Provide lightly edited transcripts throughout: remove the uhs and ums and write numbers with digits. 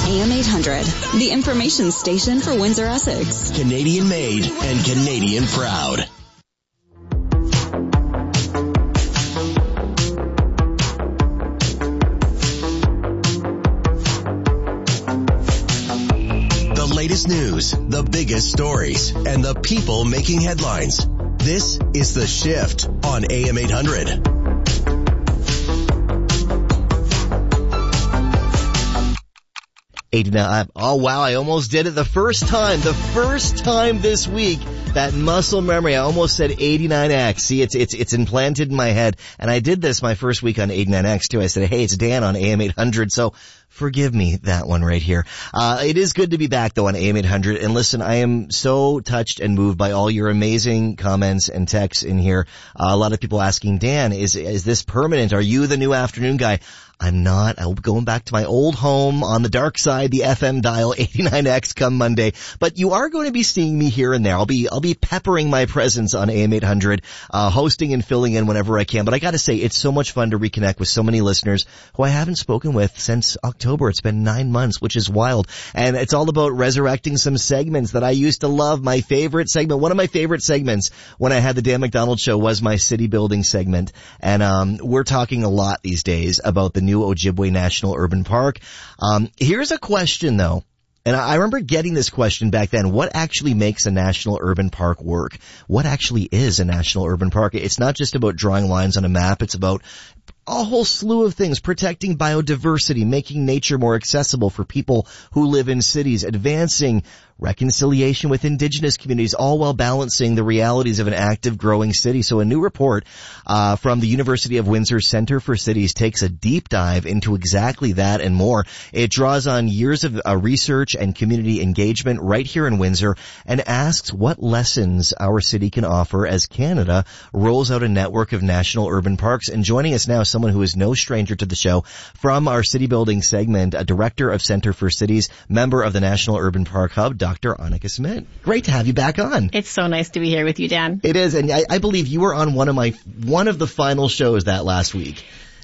AM 800, the information station for Windsor, Essex. Canadian made and Canadian proud. The latest news, the biggest stories, and the people making headlines. This is The Shift on AM 800. Oh wow, I almost did it the first time this week. That muscle memory, I almost said 89X. See, it's implanted in my head. And I did this my first week on 89X too. I said, hey, it's Dan on AM 800. So forgive me that one right here. It is good to be back though on AM 800. And listen, I am so touched and moved by all your amazing comments and texts in here. A lot of people asking, Dan, is this permanent? Are you the new afternoon guy? I'm not. I'll be going back to my old home on the dark side, the FM dial 89X come Monday. But you are going to be seeing me here and there. I'll be peppering my presence on AM 800, hosting and filling in whenever I can. But I gotta say, it's so much fun to reconnect with so many listeners who I haven't spoken with since October. It's been 9 months, which is wild. And it's all about resurrecting some segments that I used to love. My favorite segment, one of my favorite segments when I had the Dan McDonald Show was my city building segment. And, we're talking a lot these days about the new Ojibwe National Urban Park. Here's a question though, and I remember getting this question back then. What actually makes a national urban park work? What actually is a national urban park? It's not just about drawing lines on a map. It's about a whole slew of things: protecting biodiversity, making nature more accessible for people who live in cities, advancing reconciliation with Indigenous communities, all while balancing the realities of an active, growing city. So a new report from the University of Windsor Centre for Cities takes a deep dive into exactly that and more. It draws on years of research and community engagement right here in Windsor and asks what lessons our city can offer as Canada rolls out a network of national urban parks. And joining us now, someone who is no stranger to the show, from our city building segment, a director of Centre for Cities, member of the National Urban Park Hub, Dr. Annika Smit. Great to have you back on. It's so nice to be here with you, Dan. It is, and I believe you were on one of the final shows that last week.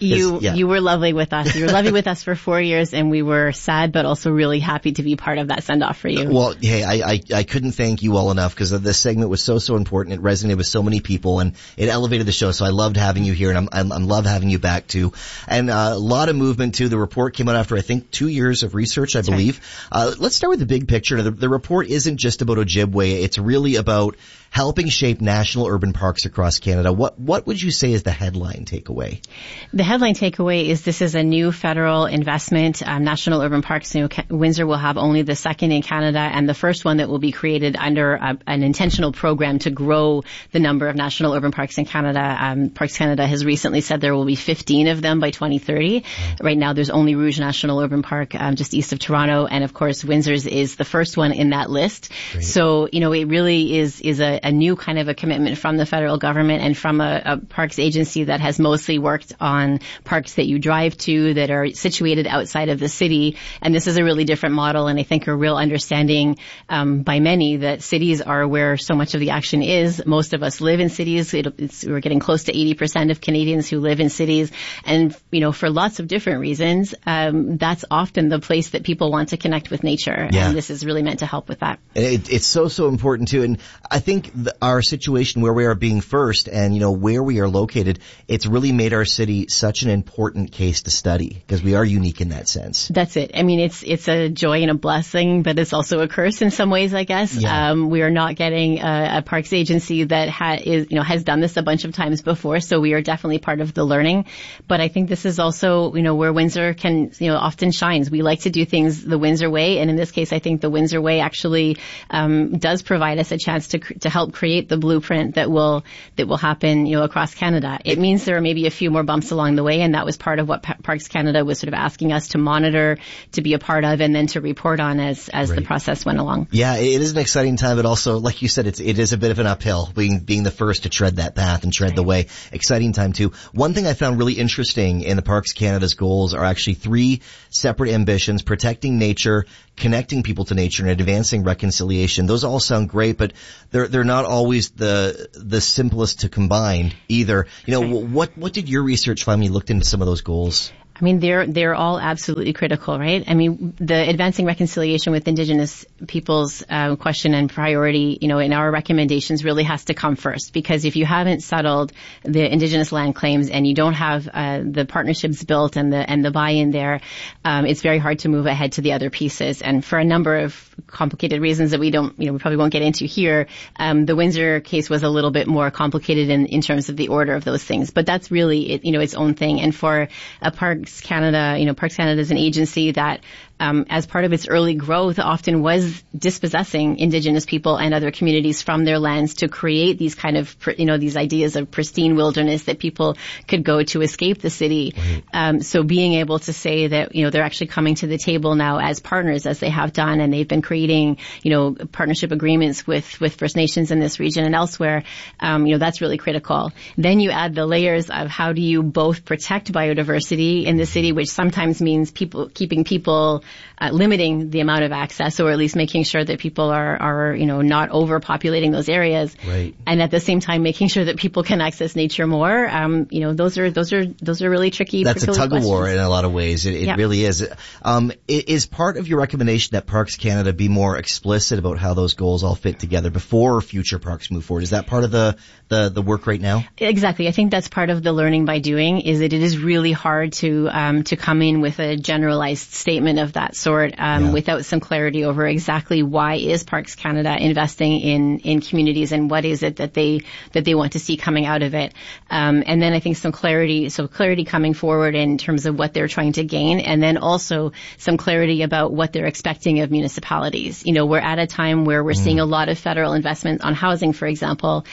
You were lovely with us. You were lovely with us for 4 years, and we were sad but also really happy to be part of that send-off for you. Well, hey, I couldn't thank you all enough because this segment was so important. It resonated with so many people, and it elevated the show. So I loved having you here, and I'm love having you back too. And a lot of movement too. The report came out after I think 2 years of research, I believe. Right. Let's start with the big picture. The report isn't just about Ojibwe. It's really about helping shape national urban parks across Canada. What would you say is the headline takeaway? The headline takeaway is this is a new federal investment. National Urban Parks, Windsor will have only the second in Canada and the first one that will be created under an intentional program to grow the number of national urban parks in Canada. Parks Canada has recently said there will be 15 of them by 2030. Right now there's only Rouge National Urban Park just east of Toronto, and of course Windsor's is the first one in that list. Great. So, it really is a new kind of a commitment from the federal government and from a parks agency that has mostly worked on parks that you drive to that are situated outside of the city. And this is a really different model, and I think a real understanding by many that cities are where so much of the action is. Most of us live in cities. We're getting close to 80% of Canadians who live in cities. And, for lots of different reasons, that's often the place that people want to connect with nature. Yeah. And this is really meant to help with that. It's so important too. And I think our situation where we are being first and, where we are located, it's really made our city such an important case to study because we are unique in that sense. That's it. I mean, it's a joy and a blessing, but it's also a curse in some ways, I guess. Yeah. We are not getting a parks agency that has done this a bunch of times before, so we are definitely part of the learning. But I think this is also, where Windsor can, often shines. We like to do things the Windsor way, and in this case, I think the Windsor way actually does provide us a chance to help create the blueprint that will happen, across Canada. It means there are maybe a few more bumps along the way, and that was part of what Parks Canada was sort of asking us to monitor, to be a part of, and then to report on as right. The process went along. Yeah, it is an exciting time, but also, like you said, it is a bit of an uphill, being the first to tread that path and tread right. the way. Exciting time too. One thing I found really interesting in the Parks Canada's goals are actually 3 separate ambitions: protecting nature, connecting people to nature, and advancing reconciliation. Those all sound great, but they're not always the simplest to combine either. Right. What did your research find when you looked into some of those goals? I mean, they're all absolutely critical, right? I mean, the advancing reconciliation with Indigenous peoples question and priority, in our recommendations really has to come first, because if you haven't settled the Indigenous land claims and you don't have the partnerships built and the buy-in there, it's very hard to move ahead to the other pieces. And for a number of complicated reasons that we probably won't get into here, the Windsor case was a little bit more complicated in terms of the order of those things. But that's really its own thing. And for Parks Canada, Parks Canada is an agency that, as part of its early growth, often was dispossessing Indigenous people and other communities from their lands to create these kind of, these ideas of pristine wilderness that people could go to escape the city. Right. So being able to say that, they're actually coming to the table now as partners, as they have done, and they've been creating, partnership agreements with First Nations in this region and elsewhere, that's really critical. Then you add the layers of how do you both protect biodiversity in the city, which sometimes means keeping people limiting the amount of access, or at least making sure that people are not overpopulating those areas. Right. And at the same time making sure that people can access nature more. Those are really tricky. That's a tug of war in a lot of ways. It really is. Is part of your recommendation that Parks Canada be more explicit about how those goals all fit together before future parks move forward? Is that part of the work right now? Exactly. I think that's part of the learning by doing, is that it is really hard to come in with a generalized statement of that sort without some clarity over exactly why is Parks Canada investing in communities and what is it that they want to see coming out of it. And then I think some clarity coming forward in terms of what they're trying to gain, and then also some clarity about what they're expecting of municipalities. We're at a time where we're seeing a lot of federal investment on housing, for example,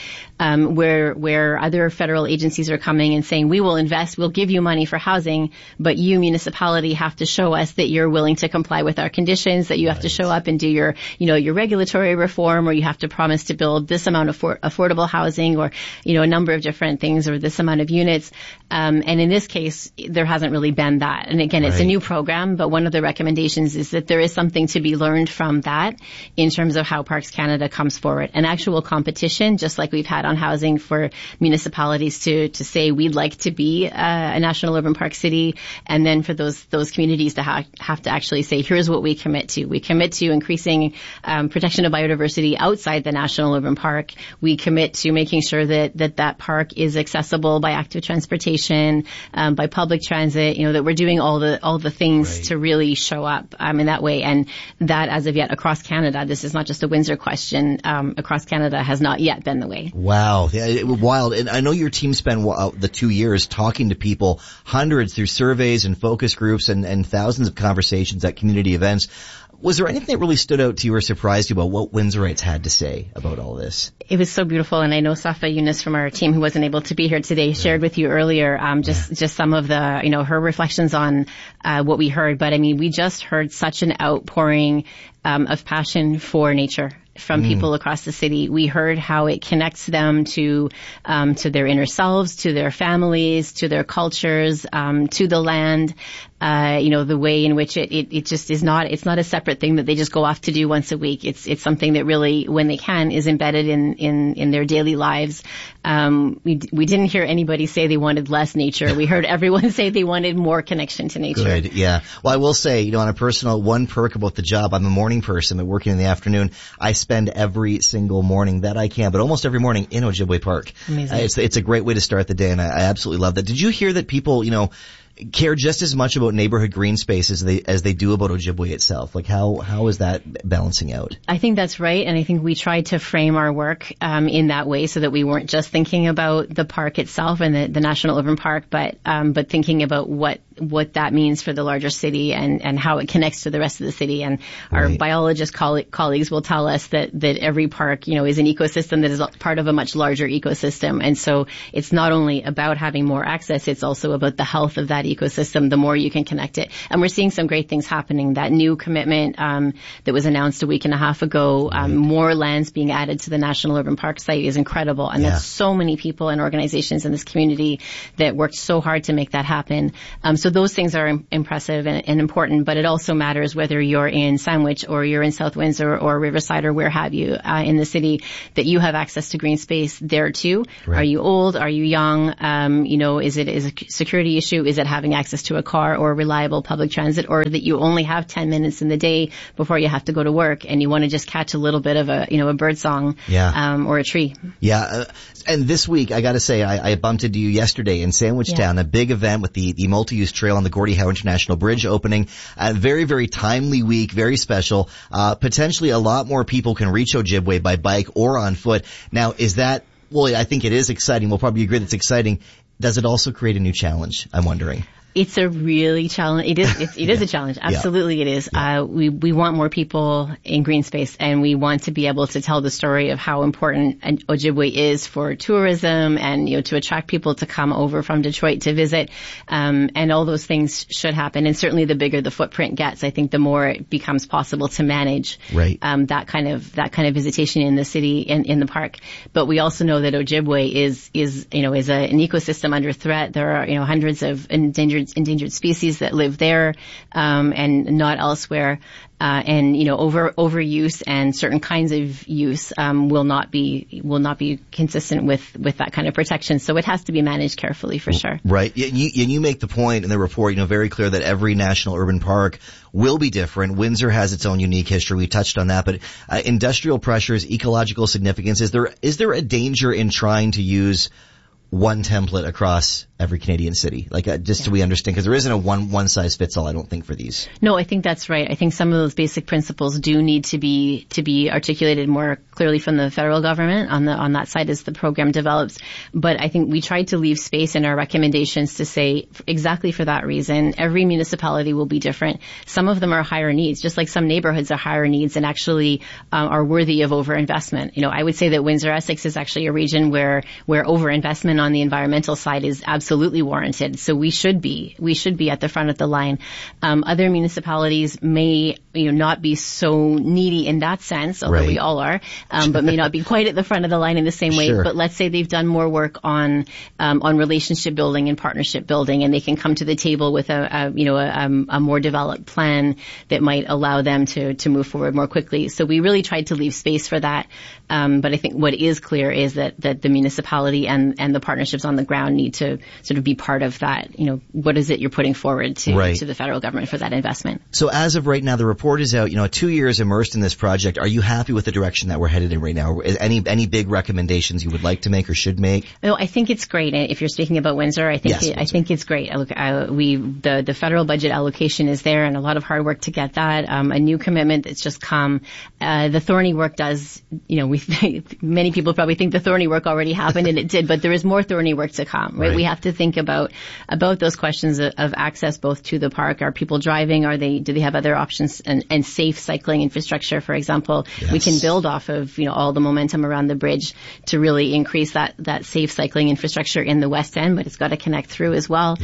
where other federal agencies are coming and saying, we will invest, we'll give you money for housing, but you, municipality, have to show us that you're willing to comply with our conditions, that you have to show up and do your regulatory reform, or you have to promise to build this amount of affordable housing, or, a number of different things, or this amount of units. And in this case, there hasn't really been that. And again, it's a new program, but one of the recommendations is that there is something to be learned from that in terms of how Parks Canada comes forward. An actual competition, just like we've had on housing, for municipalities to say we'd like to be a national urban park city, and then for those communities to have to actually say, here's what we commit to. We commit to increasing protection of biodiversity outside the national urban park. We commit to making sure that park is accessible by active transportation, by public transit, that we're doing all the things to really show up in that way. And that, as of yet, across Canada, this is not just a Windsor question, across Canada has not yet been the way. Wow. Yeah, wild. And I know your team spent the 2 years talking to people, hundreds through surveys and focus groups and thousands of conversations at community events. Was there anything that really stood out to you or surprised you about what Windsorites had to say about all this? It was so beautiful, and I know Safa Yunus from our team, who wasn't able to be here today, shared with you earlier just some of the, her reflections on what we heard. But I mean, we just heard such an outpouring of passion for nature from people across the city. We heard how it connects them to their inner selves, to their families, to their cultures, to the land. The way in which it just is not, it's not a separate thing that they just go off to do once a week. It's something that really, when they can, is embedded in their daily lives. We didn't hear anybody say they wanted less nature. We heard everyone say they wanted more connection to nature. Good, yeah. Well, I will say, on a personal, one perk about the job, I'm a morning person, but working in the afternoon, I spend every single morning that I can, but almost every morning in Ojibwe Park. Amazing. It's a great way to start the day, and I absolutely love that. Did you hear that people, care just as much about neighborhood green space as they do about Ojibwe itself? Like, how is that balancing out? I think that's right, and I think we tried to frame our work in that way, so that we weren't just thinking about the park itself and the National Urban Park, but thinking about what that means for the larger city and how it connects to the rest of the city. And our biologist colleagues will tell us that every park, is an ecosystem that is part of a much larger ecosystem. And so it's not only about having more access, it's also about the health of that ecosystem, the more you can connect it. And we're seeing some great things happening. That new commitment that was announced a week and a half ago, more lands being added to the National Urban Park site, is incredible. And that's so many people and organizations in this community that worked so hard to make that happen. So those things are impressive and important, but it also matters whether you're in Sandwich or you're in South Windsor or Riverside or where have you in the city, that you have access to green space there too. Right. Are you old? Are you young? Is it a security issue? Is it having access to a car or reliable public transit, or that you only have 10 minutes in the day before you have to go to work and you want to just catch a little bit of a bird song, or a tree. Yeah. And this week, I gotta say, I bumped into you yesterday in Sandwich Town, a big event with the multi-use trail on the Gordie Howe International Bridge opening. A very, very timely week, very special. Potentially a lot more people can reach Ojibwe by bike or on foot. Now, is that, well, I think it is exciting. We'll probably agree that's exciting. Does it also create a new challenge? I'm wondering. It's a really challenge. It is a challenge. Absolutely it is. We want more people in green space, and we want to be able to tell the story of how important Ojibwe is for tourism and, to attract people to come over from Detroit to visit. And all those things should happen. And certainly the bigger the footprint gets, I think the more it becomes possible to manage, that kind of visitation in the city, in the park. But we also know that Ojibwe is an ecosystem under threat. There are, hundreds of endangered species that live there, and not elsewhere. And overuse and certain kinds of use will not be consistent with that kind of protection. So it has to be managed carefully, for sure. Right. And you make the point in the report, very clear that every national urban park will be different. Windsor has its own unique history. We touched on that, but industrial pressures, ecological significance. Is there a danger in trying to use one template across every Canadian city? So we understand, because there isn't a one size fits all, I don't think, for these. No, I think that's right. I think some of those basic principles do need to be articulated more clearly from the federal government on that side as the program develops. But I think we tried to leave space in our recommendations to say, exactly for that reason, every municipality will be different. Some of them are higher needs, just like some neighborhoods are higher needs and actually are worthy of overinvestment. I would say that Windsor-Essex is actually a region where overinvestment on the environmental side is absolutely warranted. So we should be at the front of the line. Other municipalities may not be so needy in that sense, although we all are, but may not be quite at the front of the line in the same way. But let's say they've done more work on relationship building and partnership building, and they can come to the table with a more developed plan that might allow them to move forward more quickly. So we really tried to leave space for that. But I think what is clear is that the municipality and the partnerships on the ground need to sort of be part of that. What is it you're putting forward to the federal government for that investment? So as of right now, the report is out, 2 years immersed in this project. Are you happy with the direction that we're headed in right now? Any big recommendations you would like to make or should make? No, I think it's great. If you're speaking about Windsor, I think it's great. Look, the federal budget allocation is there, and a lot of hard work to get that. A new commitment that's just come. The thorny work does, many people probably think the thorny work already happened, and it did, but there is more thorny work to come, right? We have to think about those questions of access both to the park. Are people driving? Do they have other options? And safe cycling infrastructure, for example. Yes. We can build off of, all the momentum around the bridge to really increase that safe cycling infrastructure in the West End, but it's got to connect through as well.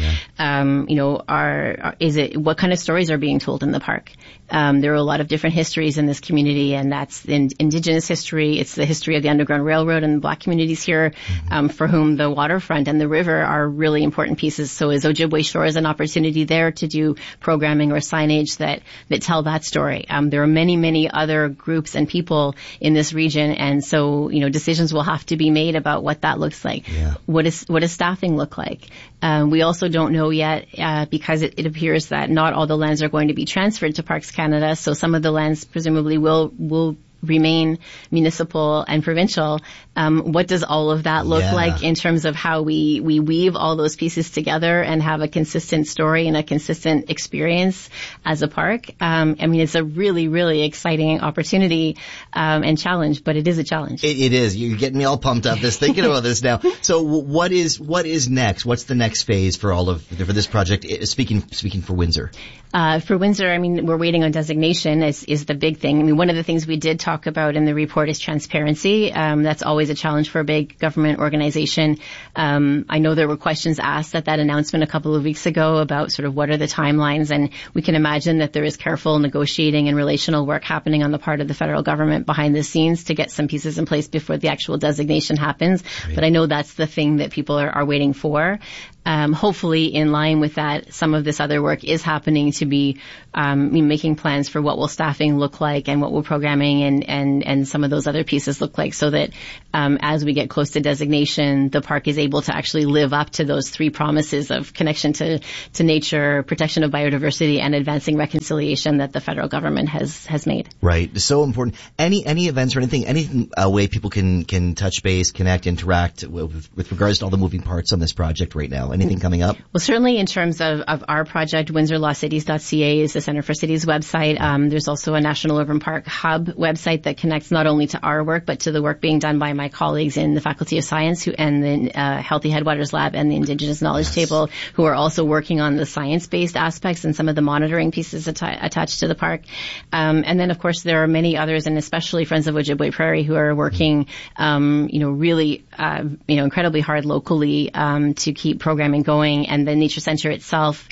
Yeah. What kind of stories are being told in the park? There are a lot of different histories in this community, and that's Indigenous history. It's the history of the Underground Railroad and the Black communities here, for whom the waterfront and the river are really important pieces. So is Ojibwe Shores an opportunity there to do programming or signage that tell that story? There are many, many other groups and people in this region, and so, decisions will have to be made about what that looks like. Yeah. What does staffing look like? We also don't know yet, because it appears that not all the lands are going to be transferred to Parks Canada, so some of the lands presumably will remain municipal and provincial. What does all of that look like in terms of how we weave all those pieces together and have a consistent story and a consistent experience as a park? It's a really, really exciting opportunity and challenge, but it is a challenge. It is. You're getting me all pumped up just thinking about this now. So what is next? What's the next phase for this project? Speaking for Windsor. For Windsor, we're waiting on designation is the big thing. One of the things we did talk about in the report is transparency. That's always a challenge for a big government organization. I know there were questions asked at that announcement a couple of weeks ago about sort of what are the timelines, and we can imagine that there is careful negotiating and relational work happening on the part of the federal government behind the scenes to get some pieces in place before the actual designation happens. Right. But I know that's the thing that people are waiting for. hopefully in line with that, some of this other work is happening to be making plans for what will staffing look like and what will programming and some of those other pieces look like, so that as we get close to designation, the park is able to actually live up to those three promises of connection to nature, protection of biodiversity, and advancing reconciliation that the federal government has made. Right. So important. Any events or anything way people can touch base, connect, interact with regards to all the moving parts on this project right now? Anything coming up? Well, certainly in terms of our project, WindsorLostCities.ca is the Center for Cities website. There's also a National Urban Park Hub website that connects not only to our work, but to the work being done by my colleagues in the Faculty of Science and the Healthy Headwaters Lab and the Indigenous Knowledge Table, who are also working on the science-based aspects and some of the monitoring pieces attached to the park. And then, of course, there are many others, and especially Friends of Ojibwe Prairie, who are working, really, incredibly hard locally to keep programming going, and the Nature Center itself,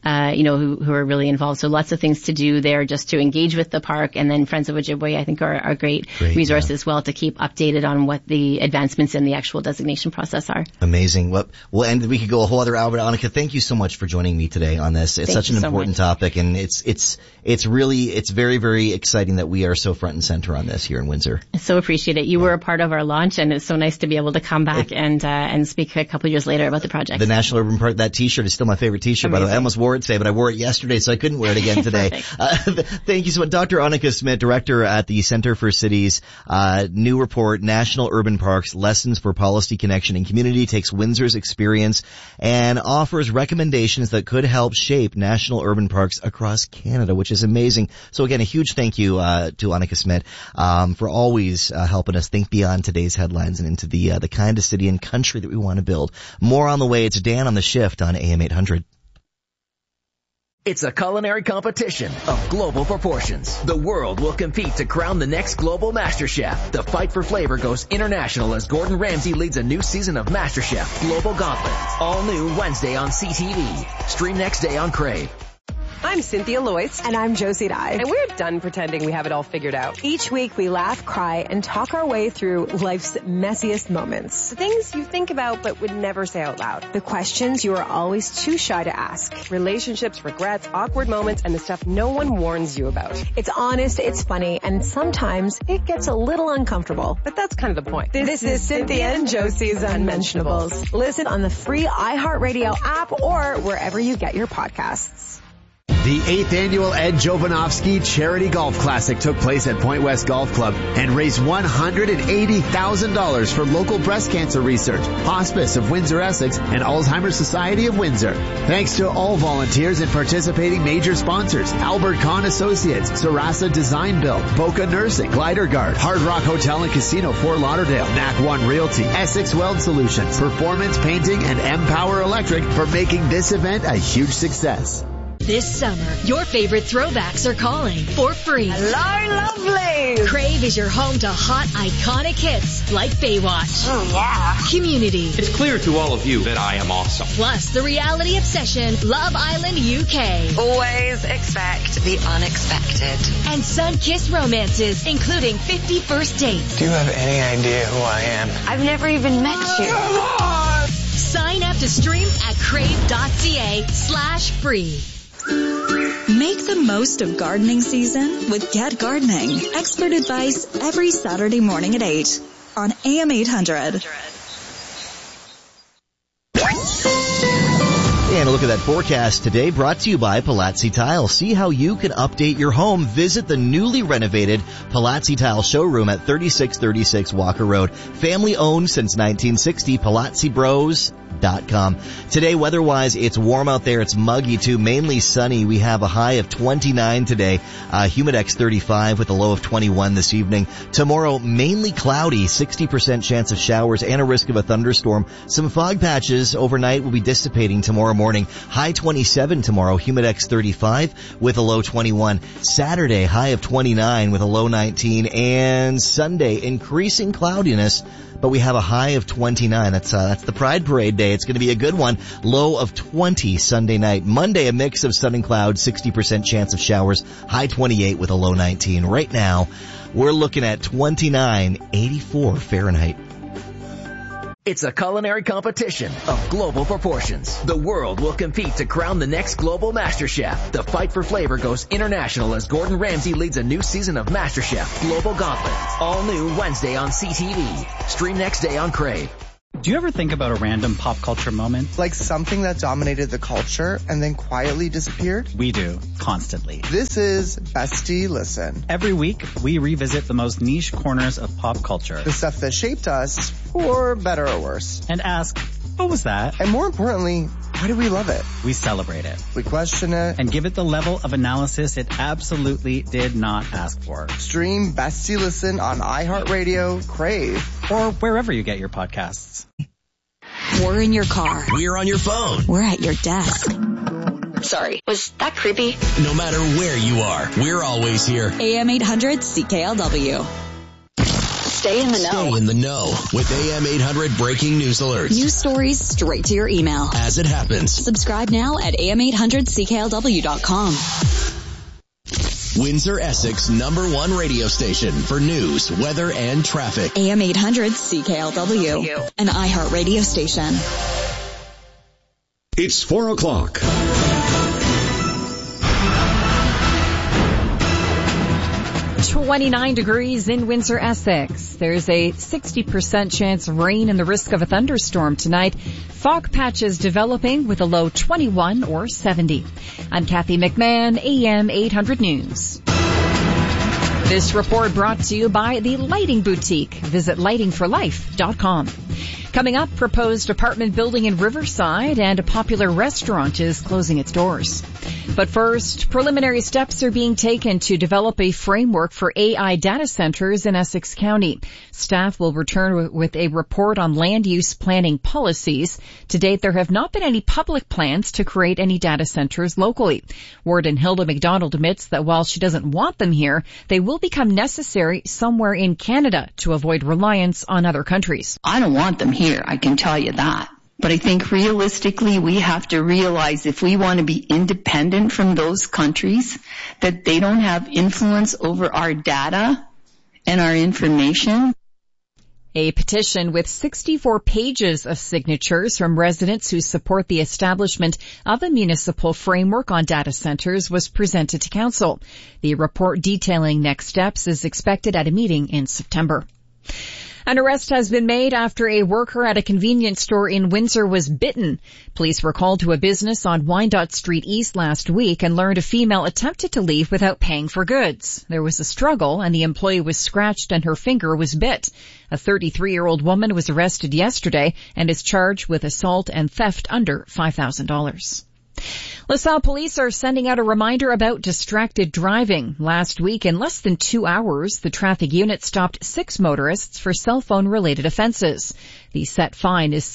who are really involved. So lots of things to do there just to engage with the park. And then Friends of Ojibwe, I think, are a great resource as well to keep updated on what the advancements in the actual designation process are. Amazing. Well, and we could go a whole other hour. Annika, thank you so much for joining me today on this. It's such an important topic, and it's very, very exciting that we are so front and center on this here in Windsor. I so appreciate it. You were a part of our launch, and it's so nice to be able to come back and speak a couple years later about the project. The National Urban Park, that T-shirt is still my favorite T-shirt, by the way. I almost wore it today, but I wore it yesterday, so I couldn't wear it again today. Thank you so much. Dr. Annika Smit, Director at the Center for Cities, new report, National Urban Parks, Lessons for Policy Connection and Community, takes Windsor's experience and offers recommendations that could help shape national urban parks across Canada, which is amazing. So again, a huge thank you to Annika Smit for always helping us think beyond today's headlines and into the kind of city and country that we want to build. More on the way. It's Dan on the Shift on AM 800. It's a culinary competition of global proportions. The world will compete to crown the next global master chef. The fight for flavor goes international as Gordon Ramsay leads a new season of MasterChef Global Gauntlet. All new Wednesday on CTV. Stream next day on Crave. I'm Cynthia Loyce. And I'm Josie Dye. And we're done pretending we have it all figured out. Each week we laugh, cry, and talk our way through life's messiest moments. The things you think about but would never say out loud. The questions you are always too shy to ask. Relationships, regrets, awkward moments, and the stuff no one warns you about. It's honest, it's funny, and sometimes it gets a little uncomfortable. But that's kind of the point. This is Cynthia and Josie's Unmentionables. Listen on the free iHeartRadio app or wherever you get your podcasts. The 8th annual Ed Jovanovski Charity Golf Classic took place at Point West Golf Club and raised $180,000 for local breast cancer research, Hospice of Windsor Essex, and Alzheimer's Society of Windsor. Thanks to all volunteers and participating major sponsors: Albert Kahn Associates, Sarasa Design Build, Boca Nursing, Glider Guard, Hard Rock Hotel and Casino, Fort Lauderdale, NAC One Realty, Essex Weld Solutions, Performance Painting, and Empower Electric for making this event a huge success. This summer, your favorite throwbacks are calling for free. Hello, lovely! Crave is your home to hot, iconic hits like Baywatch. Oh, yeah. Community. It's clear to all of you that I am awesome. Plus, the reality obsession, Love Island UK. Always expect the unexpected. And sun-kissed romances, including 50 First Dates. Do you have any idea who I am? I've never even met you. Come on! Sign up to stream at crave.ca/free. Make the most of gardening season with Get Gardening. Expert advice every Saturday morning at 8 on AM 800. And a look at that forecast today, brought to you by Palazzi Tile. See how you can update your home. Visit the newly renovated Palazzi Tile showroom at 3636 Walker Road. Family owned since 1960, PalazziBros.com. Today, weather-wise, it's warm out there. It's muggy, too. Mainly sunny. We have a high of 29 today. Humidex 35 with a low of 21 this evening. Tomorrow, mainly cloudy, 60% chance of showers and a risk of a thunderstorm. Some fog patches overnight will be dissipating tomorrow morning. High 27 tomorrow. Humidex 35 with a low 21. Saturday, high of 29 with a low 19. And Sunday, increasing cloudiness, but we have a high of 29. That's the Pride Parade day. It's going to be a good one. Low of 20 Sunday night. Monday, a mix of sun and clouds, 60% chance of showers. High 28 with a low 19. Right now, we're looking at 29, 84 Fahrenheit. It's a culinary competition of global proportions. The world will compete to crown the next global MasterChef. The fight for flavor goes international as Gordon Ramsay leads a new season of MasterChef Global Gauntlet. All new Wednesday on CTV. Stream next day on Crave. Do you ever think about a random pop culture moment? Like something that dominated the culture and then quietly disappeared? We do, constantly. This is Bestie Listen. Every week, we revisit the most niche corners of pop culture. The stuff that shaped us, for better or worse. And ask, what was that? And more importantly, why do we love it? We celebrate it. We question it. And give it the level of analysis it absolutely did not ask for. Stream Bestie Listen on iHeartRadio, Crave, or wherever you get your podcasts. We're in your car. We're on your phone. We're at your desk. Sorry, was that creepy? No matter where you are, we're always here. AM 800 CKLW. Stay in the know. Stay in the know with AM 800 breaking news alerts. News stories straight to your email. As it happens. Subscribe now at am800CKLW.com. Windsor, Essex #1 radio station for news, weather, and traffic. AM 800 CKLW, an iHeart radio station. It's 4 o'clock. .29 degrees in Windsor, Essex. There's a 60% chance of rain and the risk of a thunderstorm tonight. Fog patches developing with a low 21 or 70. I'm Kathy McMahon, AM 800 News. This report brought to you by the Lighting Boutique. Visit lightingforlife.com. Coming up, proposed apartment building in Riverside and a popular restaurant is closing its doors. But first, preliminary steps are being taken to develop a framework for AI data centers in Essex County. Staff will return with a report on land use planning policies. To date, there have not been any public plans to create any data centers locally. Warden Hilda McDonald admits that while she doesn't want them here, they will become necessary somewhere in Canada to avoid reliance on other countries. I don't want them here, I can tell you that. But I think realistically we have to realize if we want to be independent from those countries, that they don't have influence over our data and our information. A petition with 64 pages of signatures from residents who support the establishment of a municipal framework on data centers was presented to council. The report detailing next steps is expected at a meeting in September. An arrest has been made after a worker at a convenience store in Windsor was bitten. Police were called to a business on Wyandotte Street East last week and learned a female attempted to leave without paying for goods. There was a struggle and the employee was scratched and her finger was bit. A 33-year-old woman was arrested yesterday and is charged with assault and theft under $5,000. LaSalle police are sending out a reminder about distracted driving. Last week, in less than 2 hours, the traffic unit stopped 6 motorists for cell phone-related offenses. The set fine is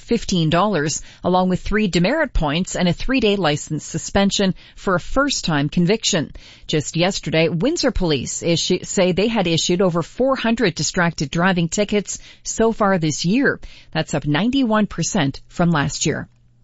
$615, along with 3 demerit points and a 3-day license suspension for a first-time conviction. Just yesterday, Windsor police say they had issued over 400 distracted driving tickets so far this year. That's up 91% from last year.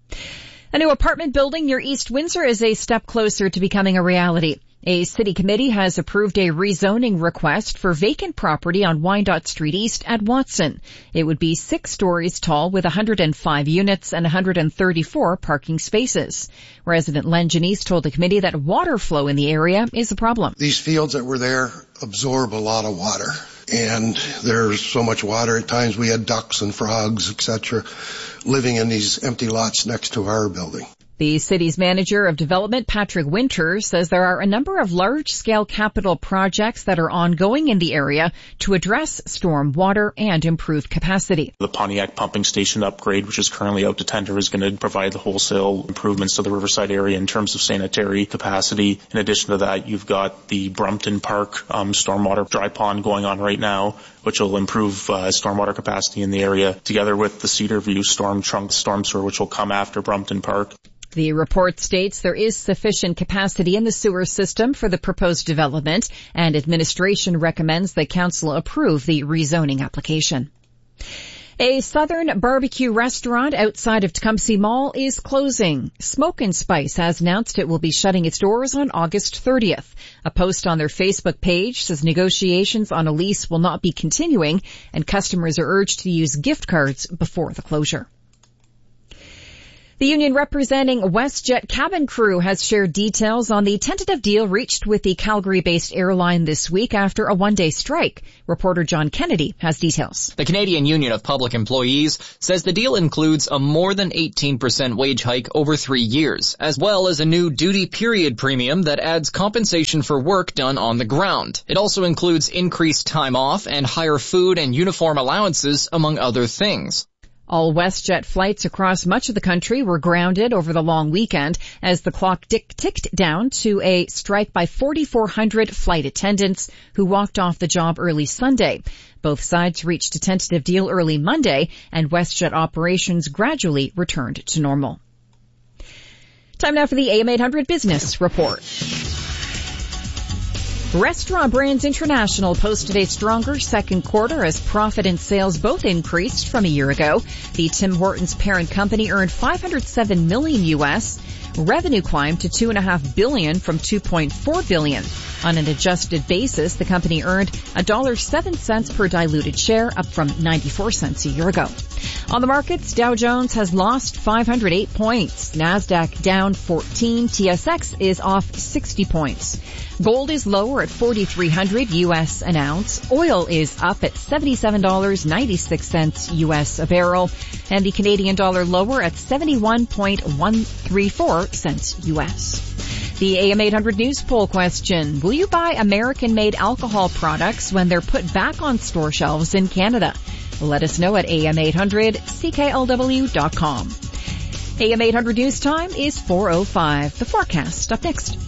A new apartment building near East Windsor is a step closer to becoming a reality. A city committee has approved a rezoning request for vacant property on Wyandotte Street East at Watson. It would be 6 stories tall with 105 units and 134 parking spaces. Resident Len Janice told the committee that water flow in the area is a problem. These fields that were there absorb a lot of water. And there's so much water at times we had ducks and frogs, etc., living in these empty lots next to our building. The city's manager of development, Patrick Winter, says there are a number of large-scale capital projects that are ongoing in the area to address storm water and improve capacity. The Pontiac pumping station upgrade, which is currently out to tender, is going to provide the wholesale improvements to the Riverside area in terms of sanitary capacity. In addition to that, you've got the Brumpton Park stormwater dry pond going on right now, which will improve stormwater capacity in the area, together with the Cedar View storm trunk storm sewer, which will come after Brumpton Park. The report states there is sufficient capacity in the sewer system for the proposed development, and administration recommends that council approve the rezoning application. A southern barbecue restaurant outside of Tecumseh Mall is closing. Smoke and Spice has announced it will be shutting its doors on August 30th. A post on their Facebook page says negotiations on a lease will not be continuing and customers are urged to use gift cards before the closure. The union representing WestJet cabin crew has shared details on the tentative deal reached with the Calgary-based airline this week after a one-day strike. Reporter John Kennedy has details. The Canadian Union of Public Employees says the deal includes a more than 18% wage hike over 3 years, as well as a new duty period premium that adds compensation for work done on the ground. It also includes increased time off and higher food and uniform allowances, among other things. All WestJet flights across much of the country were grounded over the long weekend as the clock ticked down to a strike by 4,400 flight attendants who walked off the job early Sunday. Both sides reached a tentative deal early Monday, and WestJet operations gradually returned to normal. Time now for the AM 800 Business Report. Restaurant Brands International posted a stronger second quarter as profit and sales both increased from a year ago. The Tim Hortons parent company earned $507 million U.S. Revenue climbed to $2.5 billion from $2.4 billion. On an adjusted basis, the company earned $1.07 per diluted share, up from 94 cents a year ago. On the markets, Dow Jones has lost 508 points. NASDAQ down 14. TSX is off 60 points. Gold is lower at $4,300 U.S. an ounce. Oil is up at $77.96 U.S. a barrel. And the Canadian dollar lower at 71.134 cents U.S. The AM 800 News poll question: will you buy American-made alcohol products when they're put back on store shelves in Canada? Let us know at am800CKLW.com. AM 800 News time is 4:05. The forecast up next.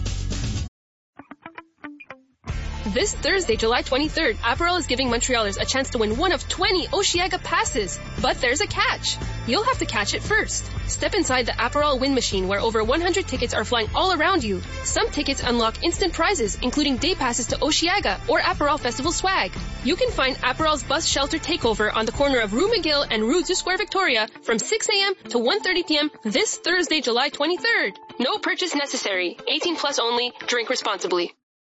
This Thursday, July 23rd, Aperol is giving Montrealers a chance to win one of 20 Oceaga passes. But there's a catch. You'll have to catch it first. Step inside the Aperol win machine where over 100 tickets are flying all around you. Some tickets unlock instant prizes, including day passes to Oceaga or Aperol Festival swag. You can find Aperol's bus shelter takeover on the corner of Rue McGill and Rue du Square Victoria from 6 a.m. to 1:30 p.m. this Thursday, July 23rd. No purchase necessary. 18 plus only. Drink responsibly.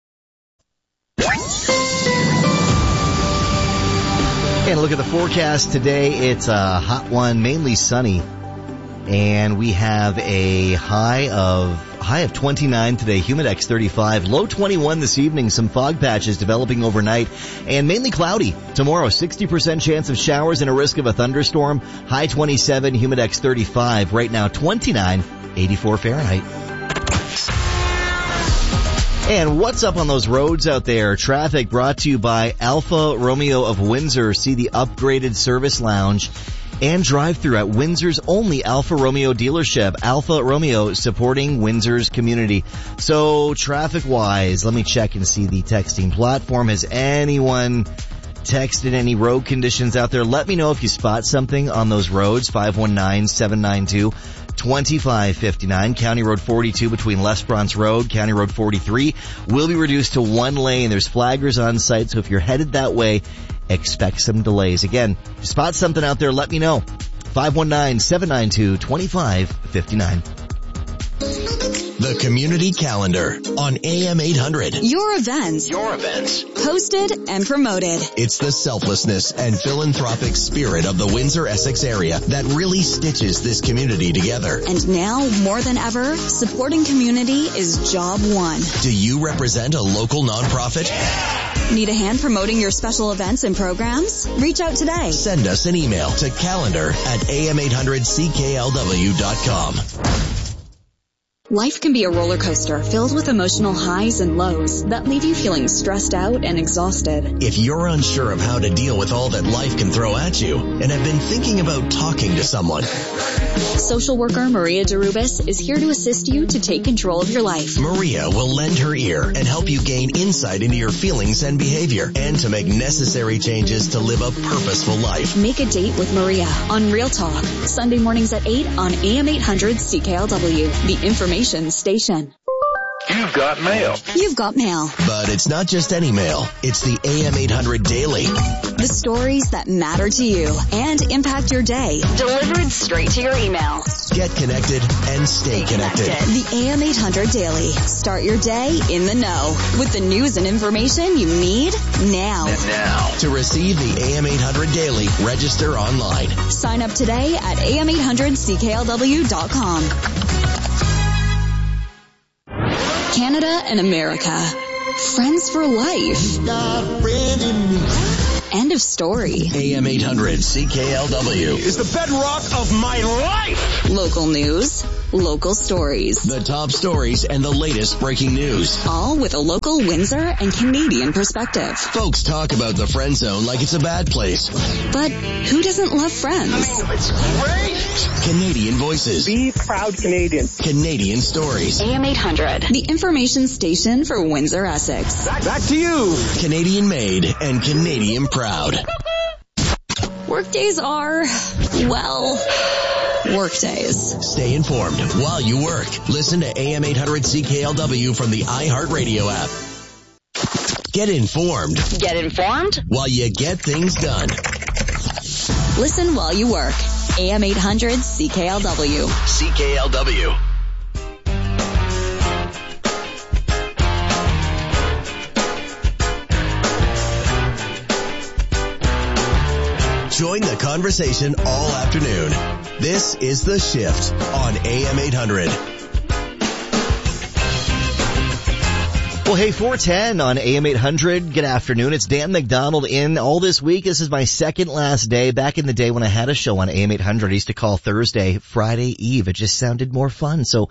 And look at the forecast today. It's a hot one, mainly sunny. And we have a high of 29 today, Humidex 35, low 21 this evening, some fog patches developing overnight, and mainly cloudy. Tomorrow, 60% chance of showers and a risk of a thunderstorm, high 27, Humidex 35, right now 29, 84 Fahrenheit. And what's up on those roads out there? Traffic brought to you by Alfa Romeo of Windsor. See the upgraded service lounge and drive-through at Windsor's only Alfa Romeo dealership. Alfa Romeo, supporting Windsor's community. So traffic-wise, let me check and see the texting platform. Has anyone texted any road conditions out there? Let me know if you spot something on those roads. 519-792-2559. County Road 42 between L'Esperance Road, County Road 43 will be reduced to one lane. There's flaggers on site, so if you're headed that way, expect some delays. Again, if you spot something out there, let me know. 519-792-2559. The Community Calendar on AM 800. Your events. Hosted and promoted. It's the selflessness and philanthropic spirit of the Windsor-Essex area that really stitches this community together. And now, more than ever, supporting community is job one. Do you represent a local nonprofit? Need a hand promoting your special events and programs? Reach out today. Send us an email to calendar@am800CKLW.com. Life can be a roller coaster filled with emotional highs and lows that leave you feeling stressed out and exhausted. If you're unsure of how to deal with all that life can throw at you and have been thinking about talking to someone, social worker Maria DeRubis is here to assist you to take control of your life. Maria will lend her ear and help you gain insight into your feelings and behavior and to make necessary changes to live a purposeful life. Make a date with Maria on Real Talk, Sunday mornings at 8 on AM 800 CKLW, the information station. You've got mail. You've got mail. But it's not just any mail. It's the AM 800 Daily. The stories that matter to you and impact your day. Delivered straight to your email. Get connected and stay connected. The AM 800 Daily. Start your day in the know with the news and information you need now. To receive the AM 800 Daily, register online. Sign up today at am800cklw.com. Canada and America. Friends for life. End of story. AM 800 CKLW is the bedrock of my life. Local news, local stories. The top stories and the latest breaking news. All with a local Windsor and Canadian perspective. Folks talk about the friend zone like it's a bad place. But who doesn't love friends? It's great. Canadian voices. Be proud Canadian. Canadian stories. AM 800. The information station for Windsor, Essex. Back to you. Canadian made and Canadian proud. Workdays are, well, workdays. Stay informed while you work. Listen to AM 800 CKLW from the iHeartRadio app. Get informed. Get informed while you get things done. Listen while you work. AM 800 CKLW. CKLW. Join the conversation all afternoon. This is The Shift on AM 800. Well, hey, 410 on AM 800. Good afternoon. It's Dan McDonald in all this week. This is my second last day. Back in the day when I had a show on AM 800, I used to call Thursday Friday Eve. It just sounded more fun. So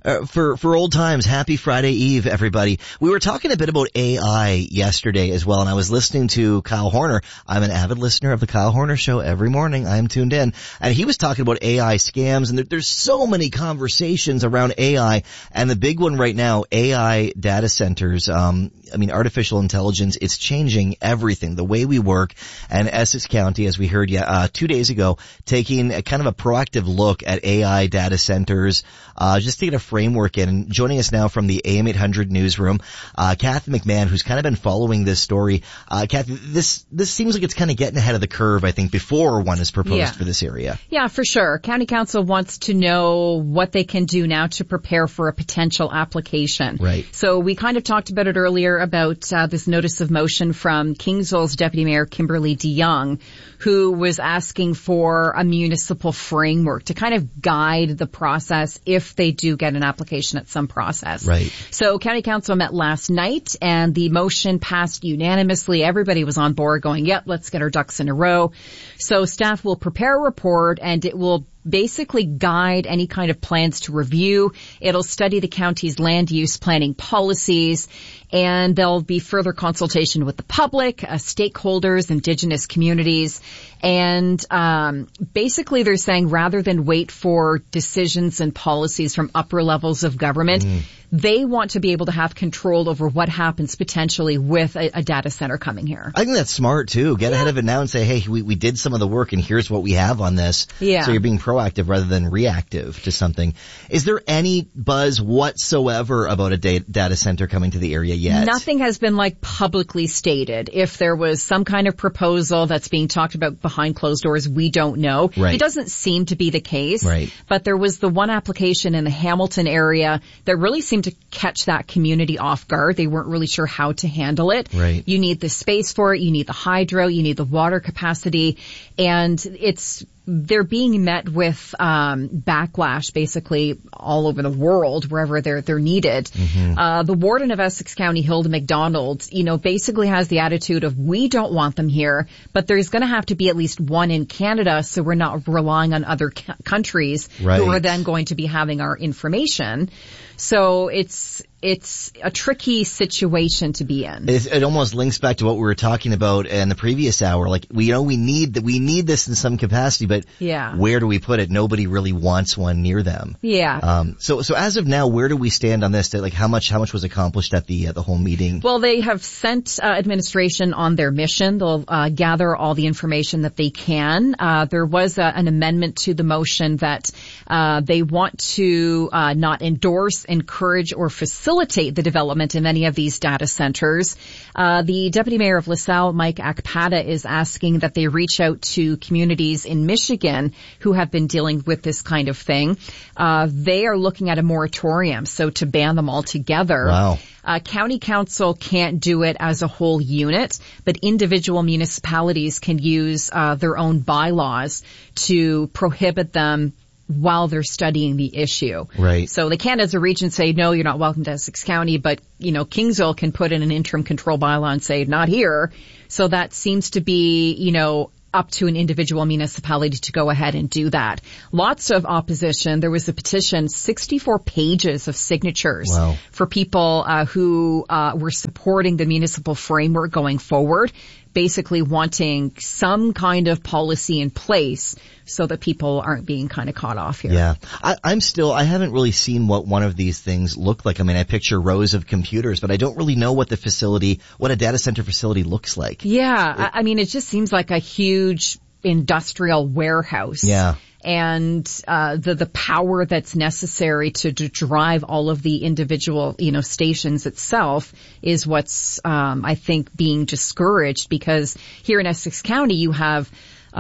for old times, happy Friday Eve, everybody. We were talking a bit about AI yesterday as well, and I was listening to Kyle Horner. I'm an avid listener of the Kyle Horner Show every morning. I am tuned in. And he was talking about AI scams, and there's so many conversations around AI, and the big one right now, AI data centers. Artificial intelligence, it's changing everything, the way we work. And Essex County, as we heard 2 days ago, taking a kind of a proactive look at AI data centers, just to get a framework in. And joining us now from the AM 800 newsroom, Kathy McMahon, who's kind of been following this story. Kathy, this seems like it's kind of getting ahead of the curve, I think, before one is proposed for this area. Yeah, for sure. County Council wants to know what they can do now to prepare for a potential application. Right. So we kind of talked about it earlier about this notice of motion from Kingsville's Deputy Mayor Kimberly DeYoung, who was asking for a municipal framework to kind of guide the process if they do get an application at some process. Right. So County Council met last night and the motion passed unanimously. Everybody was on board going, yep, let's get our ducks in a row. So staff will prepare a report and it will basically guide any kind of plans to review. It'll study the county's land use planning policies, and there'll be further consultation with the public, stakeholders, Indigenous communities. And basically they're saying rather than wait for decisions and policies from upper levels of government, they want to be able to have control over what happens potentially with a data center coming here. I think that's smart too. Get ahead of it now and say, hey, we did some of the work and here's what we have on this. Yeah. So you're being proactive rather than reactive to something. Is there any buzz whatsoever about a data center coming to the area yet? Nothing has been publicly stated. If there was some kind of proposal that's being talked about behind closed doors, we don't know. Right. It doesn't seem to be the case. Right. But there was the one application in the Hamilton area that really seemed to catch that community off guard. They weren't really sure how to handle it. Right. You need the space for it. You need the hydro. You need the water capacity. And they're being met with backlash basically all over the world wherever they're needed. Mm-hmm. The warden of Essex County, Hilda McDonald, basically has the attitude of we don't want them here, but there's going to have to be at least one in Canada, so we're not relying on other countries right. who are then going to be having our information. So it's a tricky situation to be in. It almost links back to what we were talking about in the previous hour. We need this in some capacity, but where do we put it? Nobody really wants one near them. Yeah. So as of now, where do we stand on this? How much was accomplished at the whole meeting? Well, they have sent administration on their mission. They'll gather all the information that they can. There was an amendment to the motion that they want to not endorse, encourage, or facilitate facilitate the development of any of these data centers. The Deputy Mayor of LaSalle, Mike Akpada, is asking that they reach out to communities in Michigan who have been dealing with this kind of thing. They are looking at a moratorium, so to ban them altogether. Wow. County council can't do it as a whole unit, but individual municipalities can use their own bylaws to prohibit them while they're studying the issue. Right. So they can't as a region say, no, you're not welcome to Essex County, but, Kingsville can put in an interim control bylaw and say, not here. So that seems to be, up to an individual municipality to go ahead and do that. Lots of opposition. There was a petition, 64 pages of signatures for people who were supporting the municipal framework going forward, basically wanting some kind of policy in place so that people aren't being kind of caught off here. Yeah. I haven't really seen what one of these things look like. I mean, I picture rows of computers, but I don't really know what a data center facility looks like. Yeah. It just seems like a huge industrial warehouse. Yeah. And the power that's necessary to drive all of the individual, stations itself is what's, I think, being discouraged, because here in Essex County you have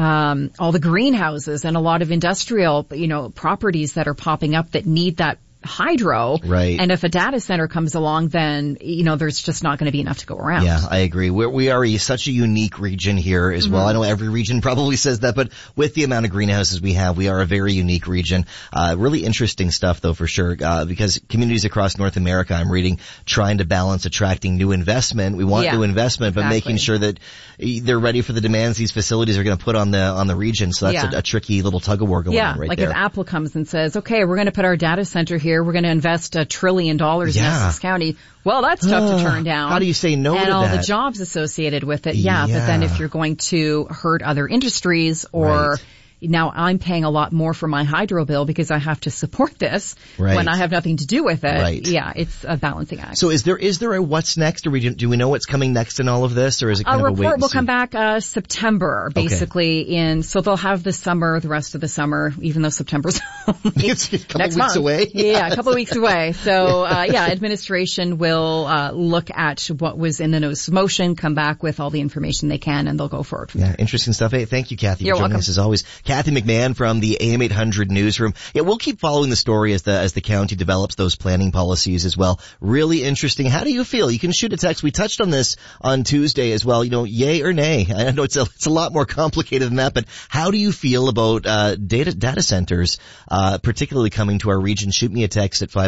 all the greenhouses and a lot of industrial, properties that are popping up that need that hydro. Right. And if a data center comes along, then, there's just not going to be enough to go around. Yeah, I agree. We are such a unique region here as well. I know every region probably says that, but with the amount of greenhouses we have, we are a very unique region. Really interesting stuff though, for sure, because communities across North America, I'm reading, trying to balance attracting new investment. We want new investment, but making sure that they're ready for the demands these facilities are going to put on the region. So that's a tricky little tug of war going on right there. Like if Apple comes and says, okay, we're going to put our data center here, we're going to invest $1 trillion in Essex County. Well, that's tough to turn down. How do you say no to that? And all the jobs associated with it. Yeah. But then if you're going to hurt other industries or now I'm paying a lot more for my hydro bill because I have to support this when I have nothing to do with it. Right. Yeah, it's a balancing act. So is there a what's next, or do we know what's coming next in all of this, or is it kind of a wait and see? A report will come back September, basically, so they'll have the rest of the summer, even though September's it's a couple weeks away. Yeah, a couple of weeks away. So administration will look at what was in the notice of motion, come back with all the information they can, and they'll go forward from there. Interesting stuff. Hey, thank you, Kathy, for joining us as always. Kathy McMahon from the AM 800 newsroom. Yeah, we'll keep following the story as the county develops those planning policies as well. Really interesting. How do you feel? You can shoot a text. We touched on this on Tuesday as well. Yay or nay? I know it's a lot more complicated than that, but how do you feel about data centers, particularly coming to our region? Shoot me a text at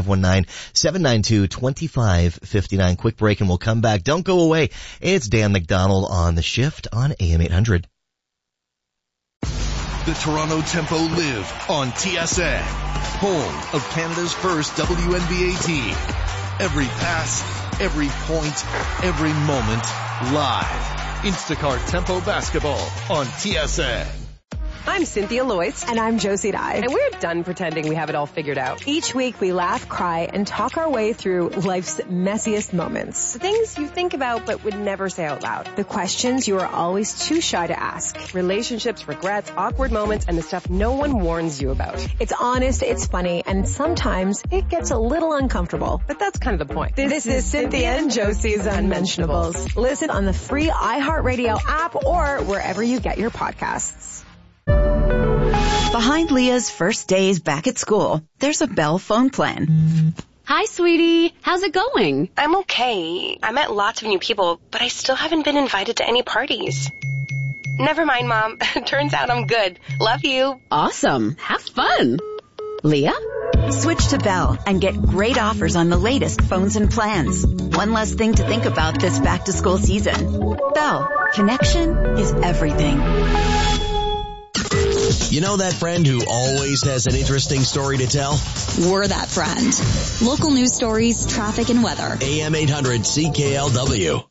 519-792-2559. Quick break and we'll come back. Don't go away. It's Dan McDonald on The Shift on AM 800. The Toronto Tempo live on TSN, home of Canada's first WNBA team. Every pass, every point, every moment, live. Instacart Tempo basketball on TSN. I'm Cynthia Loyce. And I'm Josie Dye. And we're done pretending we have it all figured out. Each week we laugh, cry, and talk our way through life's messiest moments. The things you think about but would never say out loud. The questions you are always too shy to ask. Relationships, regrets, awkward moments, and the stuff no one warns you about. It's honest, it's funny, and sometimes it gets a little uncomfortable. But that's kind of the point. This is Cynthia and Josie's Unmentionables. Listen on the free iHeartRadio app or wherever you get your podcasts. Behind Leah's first days back at school, there's a Bell phone plan. Hi, sweetie. How's it going? I'm okay. I met lots of new people, but I still haven't been invited to any parties. Never mind, Mom. Turns out I'm good. Love you. Awesome. Have fun. Leah? Switch to Bell and get great offers on the latest phones and plans. One less thing to think about this back-to-school season. Bell. Connection is everything. You know that friend who always has an interesting story to tell? We're that friend. Local news stories, traffic, and weather. AM 800 CKLW.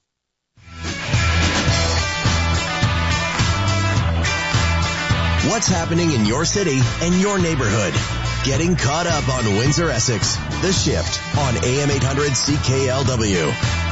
What's happening in your city and your neighborhood? Getting caught up on Windsor, Essex. The Shift on AM 800 CKLW.